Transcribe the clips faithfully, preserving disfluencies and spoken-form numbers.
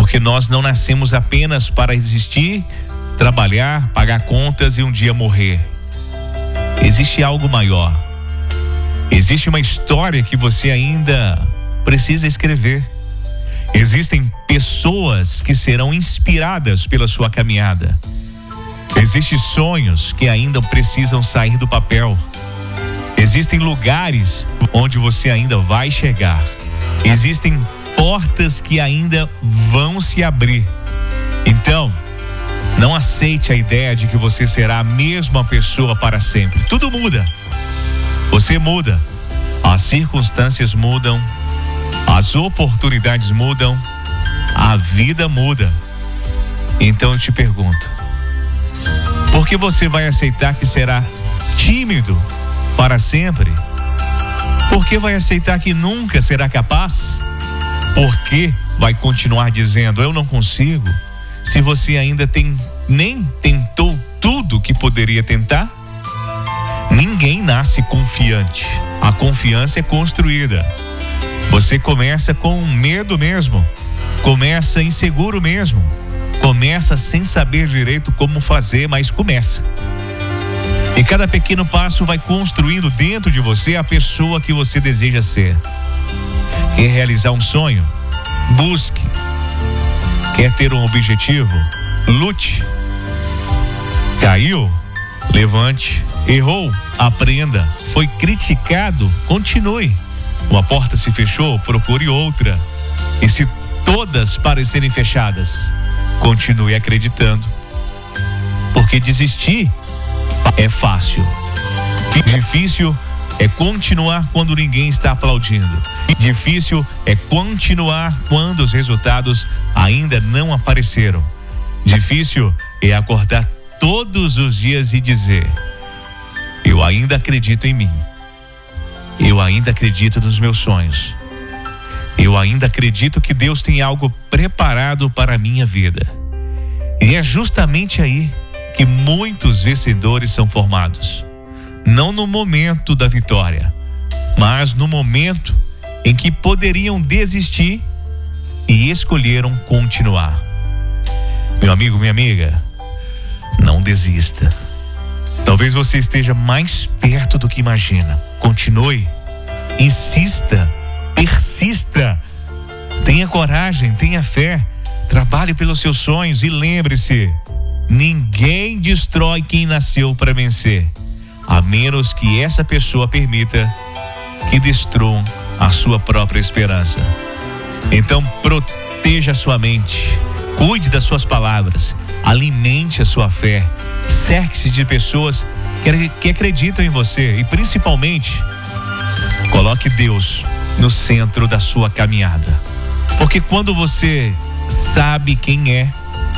Porque nós não nascemos apenas para existir, trabalhar, pagar contas e um dia morrer. Existe algo maior. Existe uma história que você ainda precisa escrever. Existem pessoas que serão inspiradas pela sua caminhada. Existem sonhos que ainda precisam sair do papel. Existem lugares onde você ainda vai chegar. Existem portas que ainda vão se abrir. Então, não aceite a ideia de que você será a mesma pessoa para sempre. Tudo muda. Você muda. As circunstâncias mudam. As oportunidades mudam. A vida muda. Então eu te pergunto: por que você vai aceitar que será tímido para sempre? Por que vai aceitar que nunca será capaz? Por que vai continuar dizendo eu não consigo, se você ainda tem, nem tentou tudo que poderia tentar? Ninguém nasce confiante. A confiança é construída. Você começa com medo mesmo. Começa inseguro mesmo. Começa sem saber direito como fazer, mas começa. E cada pequeno passo vai construindo dentro de você a pessoa que você deseja ser. Quer realizar um sonho? Busque. Quer ter um objetivo? Lute. Caiu? Levante. Errou? Aprenda. Foi criticado? Continue. Uma porta se fechou? Procure outra. E se todas parecerem fechadas, continue acreditando. Porque desistir é fácil. Difícil é continuar quando ninguém está aplaudindo. Difícil é continuar quando os resultados ainda não apareceram. Difícil é acordar todos os dias e dizer: eu ainda acredito em mim. Eu ainda acredito nos meus sonhos. Eu ainda acredito que Deus tem algo preparado para a minha vida. E é justamente aí que muitos vencedores são formados. Não no momento da vitória, mas no momento em que poderiam desistir e escolheram continuar. Meu amigo, minha amiga, não desista. Talvez você esteja mais perto do que imagina. Continue, insista, persista, tenha coragem, tenha fé, trabalhe pelos seus sonhos e lembre-se: ninguém destrói quem nasceu para vencer, a menos que essa pessoa permita que destruam a sua própria esperança. Então proteja a sua mente, cuide das suas palavras, alimente a sua fé, cerque-se de pessoas que, que acreditam em você e principalmente coloque Deus no centro da sua caminhada. Porque quando você sabe quem é,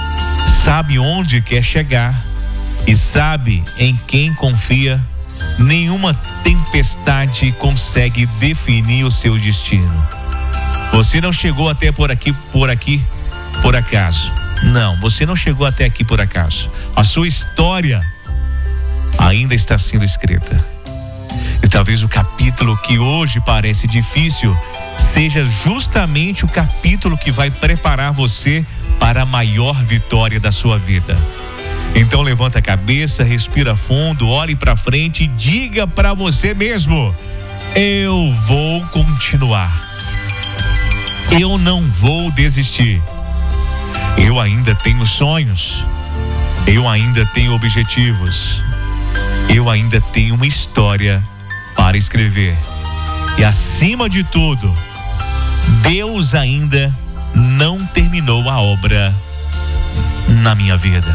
sabe onde quer chegar e sabe em quem confia, nenhuma tempestade consegue definir o seu destino. Você não chegou até por aqui, por aqui, por acaso. Não, você não chegou até aqui por acaso. A sua história ainda está sendo escrita. E talvez o capítulo que hoje parece difícil seja justamente o capítulo que vai preparar você para a maior vitória da sua vida. Então levanta a cabeça, respira fundo, olhe para frente e diga para você mesmo: eu vou continuar. Eu não vou desistir. Eu ainda tenho sonhos. Eu ainda tenho objetivos. Eu ainda tenho uma história para escrever. E acima de tudo, Deus ainda não terminou a obra na minha vida.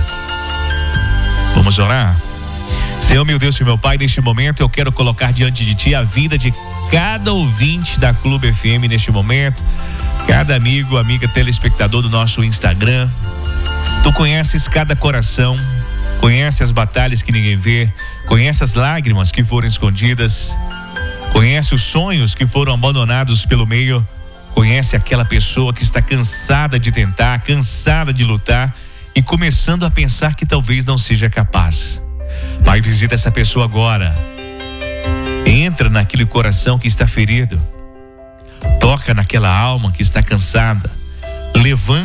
Vamos orar? Senhor, meu Deus e meu Pai, neste momento eu quero colocar diante de Ti a vida de cada ouvinte da Clube F M neste momento, cada amigo, amiga telespectador do nosso Instagram. Tu conheces cada coração, conhece as batalhas que ninguém vê, conhece as lágrimas que foram escondidas, conhece os sonhos que foram abandonados pelo meio, conhece aquela pessoa que está cansada de tentar, cansada de lutar e começando a pensar que talvez não seja capaz. Pai, visita essa pessoa agora. Entra naquele coração que está ferido. Toca naquela alma que está cansada. Levanta